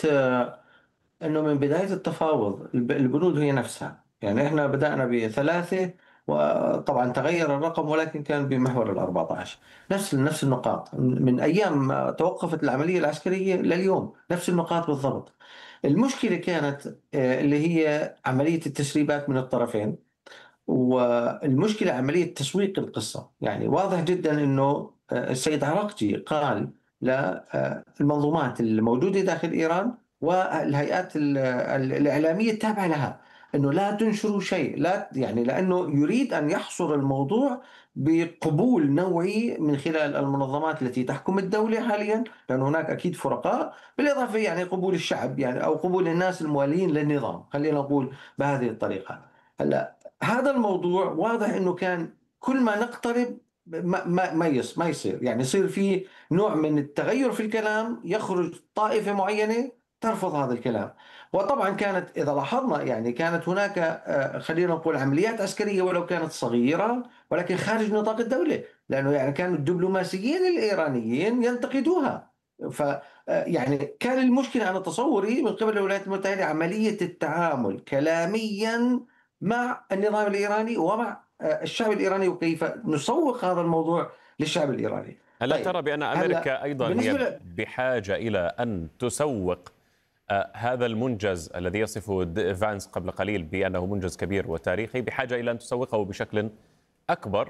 أنه من بداية التفاوض البنود هي نفسها، يعني إحنا بدأنا ب3 وطبعًا تغيّر الرقم ولكن كان بمحور ال14 نفس النقاط من أيام ما توقفت العملية العسكرية لليوم، نفس النقاط بالضبط. المشكلة كانت اللي هي عملية التسريبات من الطرفين. والمشكلة عملية تسويق القصة، يعني واضح جدًا إنه السيد عراقجي قال المنظومات الموجودة داخل إيران والهيئات الإعلامية التابعة لها، إنه لا تنشروا شيء، لا يعني لأنه يريد أن يحصر الموضوع بقبول نوعي من خلال المنظمات التي تحكم الدولة حاليًا، لأن هناك أكيد فرقاء، بالإضافة يعني قبول الشعب يعني أو قبول الناس الموالين للنظام، خلينا نقول بهذه الطريقة. هلأ هذا الموضوع واضح إنه كان كل ما نقترب ما يصير، يعني يصير في نوع من التغيُّر في الكلام، يخرج طائفة معيّنة ترفض هذا الكلام، وطبعًا كانت إذا لاحظنا يعني كانت هناك خلّينا نقول عمليات عسكرية ولو كانت صغيرة، ولكن خارج نطاق الدولة، لأنه يعني كانوا الدبلوماسيين الإيرانيين ينتقدوها، ف يعني كان المشكلة أنا تصوُّري من قبل الولايات المتحدة عملية التعامل كلاميًا مع النظام الإيراني ومع الشعب الإيراني وكيف نسوق هذا الموضوع للشعب الإيراني. ألا طيب ترى بأن هلأ أمريكا أيضا بالنسبة هي بحاجة إلى أن تسوق هذا المنجز الذي يصفه فانس قبل قليل بأنه منجز كبير وتاريخي، بحاجة إلى أن تسوقه بشكل أكبر؟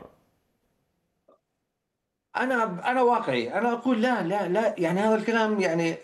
أنا واقعي، أنا أقول لا، يعني هذا الكلام يعني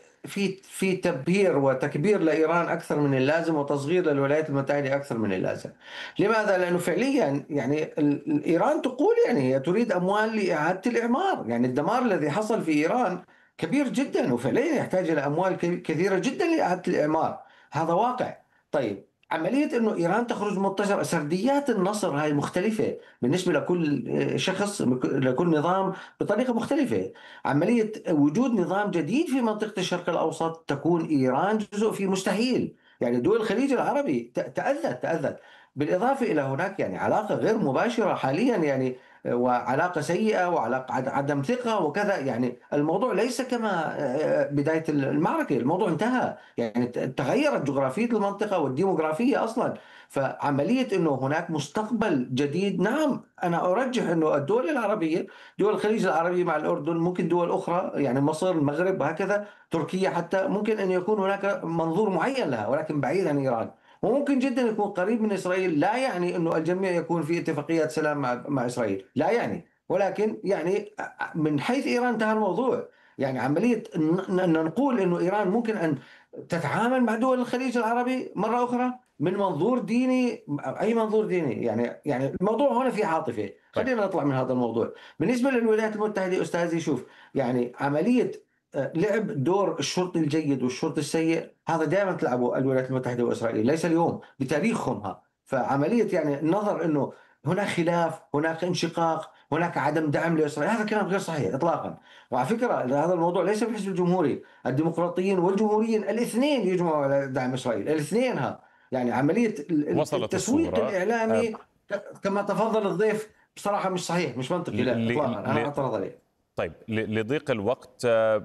في تبهير وتكبير لإيران أكثر من اللازم، وتصغير للولايات المتحدة أكثر من اللازم. لماذا؟ لأنه فعليًا يعني إيران تقول يعني هي تريد أموال لإعادة الإعمار، يعني الدمار الذي حصل في إيران كبير جدًا، وفعليًا يحتاج إلى أموال كثيرة جدًا لإعادة الإعمار، هذا واقع. طيب عملية إنه إيران تخرج منتصرة، سرديات النصر هاي مختلفة بالنسبة لكل شخص، لكل نظام بطريقة مختلفة. عملية وجود نظام جديد في منطقة الشرق الأوسط تكون إيران جزء فيه مستحيل، يعني دول الخليج العربي تأذت. بالإضافة إلى هناك يعني علاقة غير مباشرة حاليا يعني وعلاقة سيئة وعلاقة عدم ثقة وكذا، يعني الموضوع ليس كما بداية المعركة، الموضوع انتهى، يعني تغيرت جغرافية المنطقة والديموغرافية أصلا. فعملية أنه هناك مستقبل جديد، نعم أنا أرجح أنه الدول العربية، دول الخليج العربي مع الأردن، ممكن دول أخرى يعني مصر المغرب وهكذا، تركيا حتى، ممكن أن يكون هناك منظور معين لها ولكن بعيد عن إيران، وممكن جدا يكون قريب من إسرائيل. لا يعني أنه الجميع يكون في اتفاقيات سلام مع إسرائيل، لا يعني، ولكن يعني من حيث إيران انتهى الموضوع. يعني عملية أن نقول أنه إيران ممكن أن تتعامل مع دول الخليج العربي مرة أخرى من منظور ديني، أي منظور ديني، يعني الموضوع هنا في عاطفة. طيب. خلينا نطلع من هذا الموضوع. بالنسبة للولايات المتحدة أستاذي، شوف يعني عملية لعب دور الشرطي الجيد والشرطي السيء هذا دائما تلعبه الولايات المتحدة وإسرائيل، ليس اليوم، بتاريخهم. فعملية يعني النظر أنه هناك خلاف، هناك انشقاق، هناك عدم دعم لإسرائيل، هذا كلام غير صحيح إطلاقا. وعلى فكرة هذا الموضوع ليس في الحزب الجمهوري، الديمقراطيين والجمهوريين الاثنين يجمعوا على دعم إسرائيل، الاثنين يعني عملية وصلت التسويق الصورة. الإعلامي كما تفضل الضيف بصراحة مش صحيح، مش منطقي، لا إطلاقا، أنا أعترض عليه. طيب، لضيق الوقت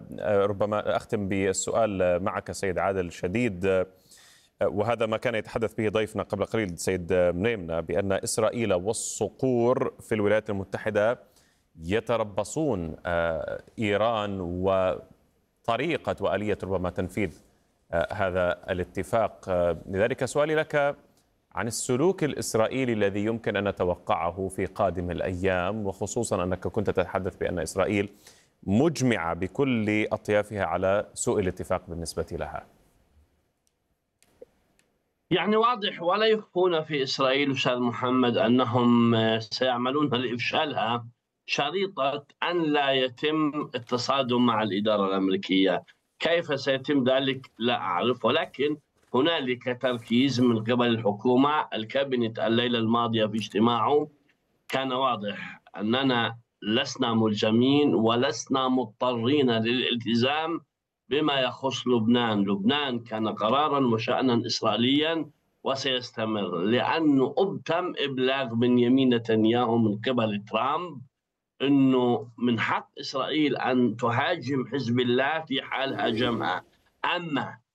ربما أختم بالسؤال معك سيد عادل شديد، وهذا ما كان يتحدث به ضيفنا قبل قليل السيد منيمنا، بأن إسرائيل والصقور في الولايات المتحدة يتربصون إيران وطريقة وآلية ربما تنفيذ هذا الاتفاق. لذلك سؤالي لك عن السلوك الإسرائيلي الذي يمكن أن نتوقعه في قادم الأيام، وخصوصا أنك كنت تتحدث بأن إسرائيل مجمعة بكل أطيافها على سوء الاتفاق بالنسبة لها. يعني واضح ولا يخفون في إسرائيل أستاذ محمد أنهم سيعملون لإفشالها، شريطة أن لا يتم التصادم مع الإدارة الأمريكية. كيف سيتم ذلك لا أعرف، ولكن هنالك تركيز من قبل الحكومة. الكابينت الليلة الماضية في اجتماعه كان واضح أننا لسنا ملزمين ولسنا مضطرين للالتزام بما يخص لبنان. لبنان كان قرارا وشأنا إسرائيليا وسيستمر، لأنه تم إبلاغ بنيامين نتنياهو من قبل ترامب أنه من حق إسرائيل أن تهاجم حزب الله في حال هاجمها. أما